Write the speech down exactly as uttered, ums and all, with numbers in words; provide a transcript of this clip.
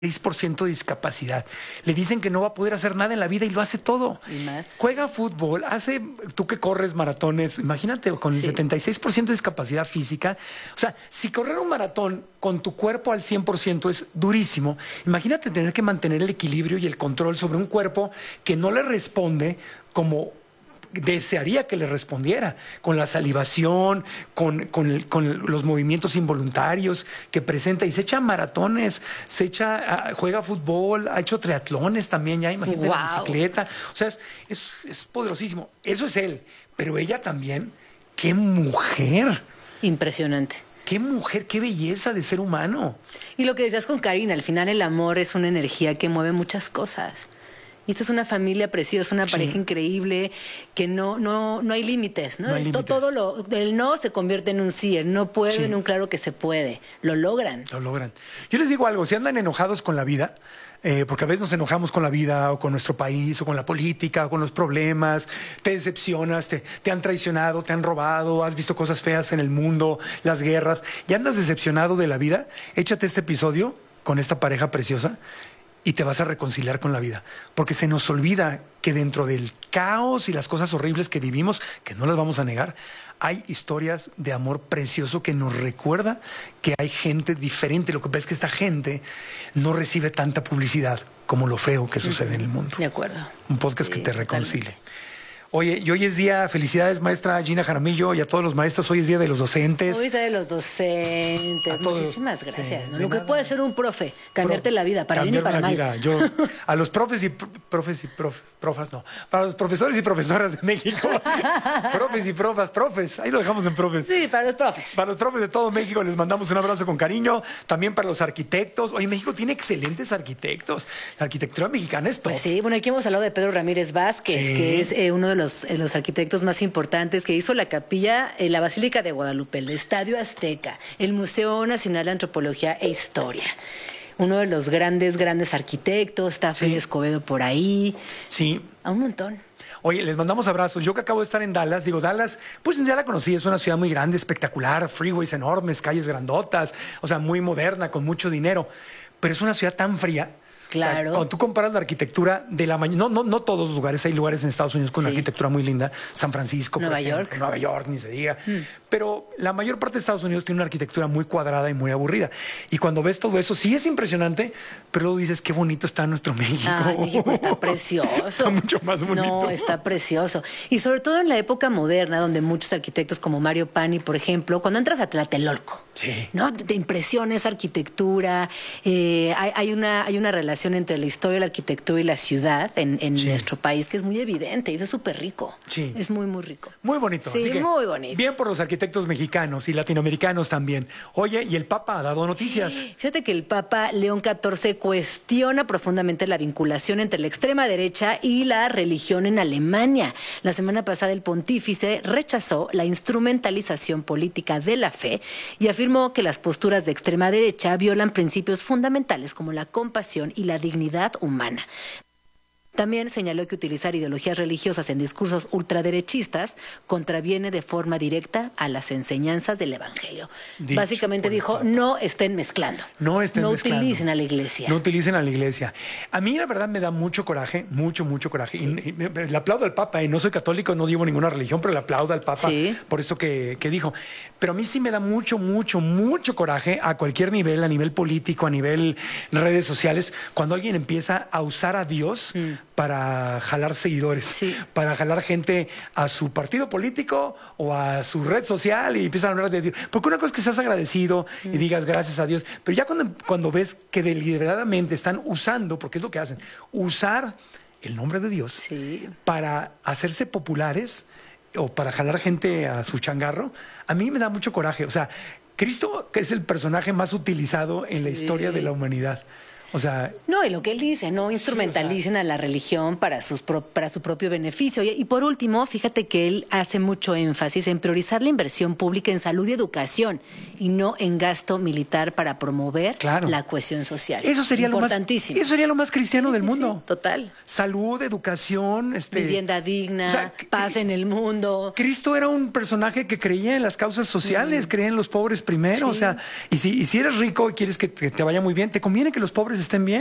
seis por ciento de discapacidad. Le dicen que no va a poder hacer nada en la vida y lo hace todo. Y más. Juega fútbol, hace, tú que corres maratones, imagínate, con el sí. setenta y seis por ciento de discapacidad física. O sea, si correr un maratón con tu cuerpo al cien por ciento es durísimo, imagínate tener que mantener el equilibrio y el control sobre un cuerpo que no le responde como desearía que le respondiera, con la salivación, con, con, el, con los movimientos involuntarios que presenta, y se echa maratones, se echa, juega fútbol, ha hecho triatlones también, ya imagínate, wow. La bicicleta, o sea, es, es, es poderosísimo. Eso es él, pero ella también, qué mujer. Impresionante. Qué mujer, qué belleza de ser humano. Y lo que decías con Karina, al final el amor es una energía que mueve muchas cosas. Y esta es una familia preciosa, una sí. pareja increíble, que no, no, no hay límites, ¿no? No hay límites. Todo lo, el no se convierte en un sí, el no puedo sí. en un claro que se puede. Lo logran. Lo logran. Yo les digo algo, si andan enojados con la vida, eh, porque a veces nos enojamos con la vida o con nuestro país o con la política o con los problemas, te decepcionas, te, te han traicionado, te han robado, has visto cosas feas en el mundo, las guerras, y andas decepcionado de la vida, échate este episodio con esta pareja preciosa y te vas a reconciliar con la vida, porque se nos olvida que dentro del caos y las cosas horribles que vivimos, que no las vamos a negar, hay historias de amor precioso que nos recuerda que hay gente diferente. Lo que pasa es que esta gente no recibe tanta publicidad como lo feo que sucede en el mundo. De acuerdo. Un podcast sí, que te reconcilie. Totalmente. Oye, y hoy es día, felicidades maestra Gina Jaramillo y a todos los maestros, hoy es día de los docentes. Hoy es día de los docentes, todos, muchísimas gracias. Sí, ¿no? Lo nada. Que puede ser un profe, cambiarte Pro, la vida, para bien y para mal. Vida. Yo, a los profes y profes y prof, profas, no, para los profesores y profesoras de México, profes y profas, profes, ahí lo dejamos en profes. Sí, para los profes. Para los profes de todo México les mandamos un abrazo con cariño, también para los arquitectos. Oye, México tiene excelentes arquitectos, la arquitectura mexicana es todo. Pues sí, bueno, aquí hemos hablado de Pedro Ramírez Vázquez, sí. que es eh, uno de los, eh, los arquitectos más importantes, que hizo la capilla, eh, la Basílica de Guadalupe, el Estadio Azteca, el Museo Nacional de Antropología e Historia. Uno de los grandes, grandes arquitectos, está Fred sí. Escobedo por ahí. Sí. A un montón. Oye, les mandamos abrazos. Yo que acabo de estar en Dallas, digo, Dallas, pues ya la conocí, es una ciudad muy grande, espectacular, freeways enormes, calles grandotas, o sea, muy moderna, con mucho dinero, pero es una ciudad tan fría. Claro. O sea, cuando tú comparas la arquitectura de la mañana, no, no, no todos los lugares, hay lugares en Estados Unidos con sí. una arquitectura muy linda, San Francisco, Nueva por ejemplo, York. Nueva York, ni se diga. Mm. Pero la mayor parte de Estados Unidos tiene una arquitectura muy cuadrada y muy aburrida. Y cuando ves todo eso, sí es impresionante, pero luego dices, qué bonito está nuestro México. Ah, México está precioso. Está mucho más bonito. No, está precioso. Y sobre todo en la época moderna, donde muchos arquitectos como Mario Pani, por ejemplo, cuando entras a Tlatelolco, sí. ¿no? Te impresiona esa arquitectura. Eh, hay, hay, una, hay una relación entre la historia, la arquitectura y la ciudad en, en sí. nuestro país que es muy evidente y eso es súper rico. Sí. Es muy, muy rico. Muy bonito. Sí, Así que, muy bonito. Bien por los arquitectos mexicanos y latinoamericanos también. Oye, y el Papa ha dado noticias. Fíjate que el Papa León catorce cuestiona profundamente la vinculación entre la extrema derecha y la religión en Alemania. La semana pasada el pontífice rechazó la instrumentalización política de la fe y afirmó que las posturas de extrema derecha violan principios fundamentales como la compasión y la dignidad humana. También señaló que utilizar ideologías religiosas en discursos ultraderechistas contraviene de forma directa a las enseñanzas del Evangelio. Dicho Básicamente dijo, no estén mezclando. No estén no mezclando. No utilicen a la iglesia. No utilicen a la iglesia. A mí la verdad me da mucho coraje, mucho, mucho coraje. Sí. Y, y, le aplaudo al Papa, y no soy católico, no llevo ninguna religión, pero le aplaudo al Papa sí. por eso que, que dijo. Pero a mí sí me da mucho, mucho, mucho coraje a cualquier nivel, a nivel político, a nivel redes sociales, cuando alguien empieza a usar a Dios mm. para jalar seguidores, sí. para jalar gente a su partido político o a su red social y empiezan a hablar de Dios. Porque una cosa es que seas agradecido mm. y digas gracias a Dios, pero ya cuando, cuando ves que deliberadamente están usando, porque es lo que hacen, usar el nombre de Dios sí. para hacerse populares o para jalar gente a su changarro, a mí me da mucho coraje. O sea, Cristo, que es el personaje más utilizado en sí. la historia de la humanidad. O sea, no, y lo que él dice, no instrumentalicen sí, o sea, a la religión para, sus pro, para su propio beneficio. Y, y por último, fíjate que él hace mucho énfasis en priorizar la inversión pública en salud y educación y no en gasto militar para promover claro. la cohesión social. Eso sería importantísimo. Lo más, eso sería lo más cristiano sí, del sí, mundo. Sí, total. Salud, educación, este, vivienda digna, o sea, paz en el mundo. Cristo era un personaje que creía en las causas sociales, mm. creía en los pobres primero. Sí. O sea, y si, y si eres rico y quieres que, que te vaya muy bien, te conviene que los pobres estén bien.